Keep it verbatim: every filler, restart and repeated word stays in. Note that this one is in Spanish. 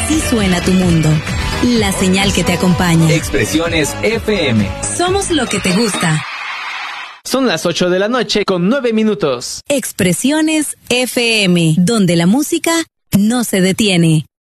Así suena tu mundo. La señal que te acompaña. Expresiones F M. Somos lo que te gusta. Son las ocho de la noche con nueve minutos. Expresiones F M, donde la música no se detiene.